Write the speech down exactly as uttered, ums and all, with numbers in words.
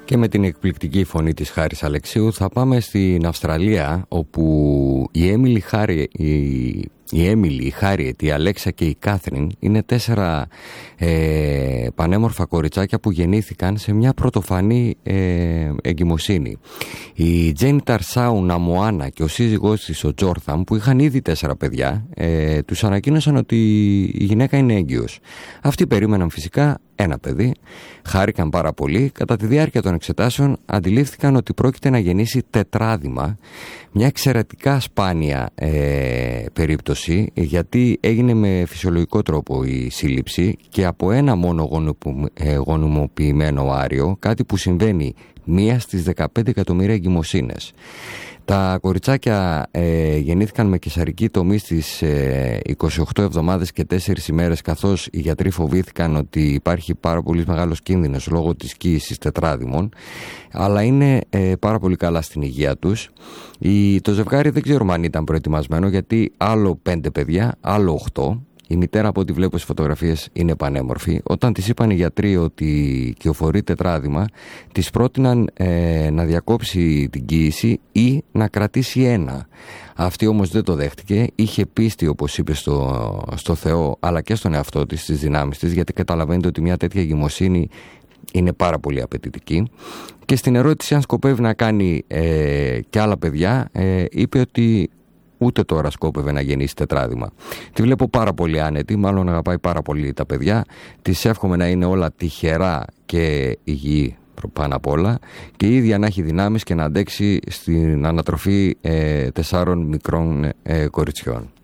Και με την εκπληκτική φωνή της Χάρης Αλεξίου θα πάμε στην Αυστραλία, όπου η Έμιλι, Χάρι, η, η Έμιλι, η Χάριετ, η Αλέξα και η Κάθριν είναι τέσσερα ε, πανέμορφα κοριτσάκια που γεννήθηκαν σε μια πρωτοφανή ε, εγκυμοσύνη. Η Τζέιν Ταρσάου Ναμοάνα και ο σύζυγός της ο Τζόρθαμ, που είχαν ήδη τέσσερα παιδιά, ε, τους ανακοίνωσαν ότι η γυναίκα είναι έγκυος. Αυτοί περίμεναν φυσικά ένα παιδί, χάρηκαν πάρα πολύ. Κατά τη διάρκεια των εξετάσεων αντιλήφθηκαν ότι πρόκειται να γεννήσει τετράδημα, μια εξαιρετικά σπάνια ε, περίπτωση, γιατί έγινε με φυσιολογικό τρόπο η σύλληψη και από ένα μόνο γονιμο, ε, γονιμοποιημένο άριο, κάτι που συμβαίνει μία στις δεκαπέντε εκατομμύρια εγκυμοσύνες. Τα κοριτσάκια ε, γεννήθηκαν με καισαρική τομή στις ε, είκοσι οκτώ εβδομάδες και τέσσερις ημέρες, καθώς οι γιατροί φοβήθηκαν ότι υπάρχει πάρα πολύ μεγάλος κίνδυνος λόγω της κύησης τετράδημων, αλλά είναι ε, πάρα πολύ καλά στην υγεία τους. Η, το ζευγάρι δεν ξέρουμε αν ήταν προετοιμασμένο, γιατί άλλο πέντε παιδιά, άλλο οχτώ. Η μητέρα, από ό,τι βλέπω στις φωτογραφίες, είναι πανέμορφη. Όταν της είπαν οι γιατροί ότι κυοφορεί τετράδημα, της πρότειναν ε, να διακόψει την κύηση ή να κρατήσει ένα. Αυτή όμως δεν το δέχτηκε. Είχε πίστη, όπως είπε, στο, στο Θεό, αλλά και στον εαυτό της, στις δυνάμεις της, γιατί καταλαβαίνετε ότι μια τέτοια εγκυμοσύνη είναι πάρα πολύ απαιτητική. Και στην ερώτηση αν σκοπεύει να κάνει ε, και άλλα παιδιά, ε, είπε ότι ούτε τώρα σκόπευε να γεννήσει τετράδημα. Τη βλέπω πάρα πολύ άνετη, μάλλον αγαπάει πάρα πολύ τα παιδιά. Της εύχομαι να είναι όλα τυχερά και υγιή πάνω απ' όλα, και η ίδια να έχει δυνάμεις και να αντέξει στην ανατροφή ε, τεσσάρων μικρών ε, κοριτσιών.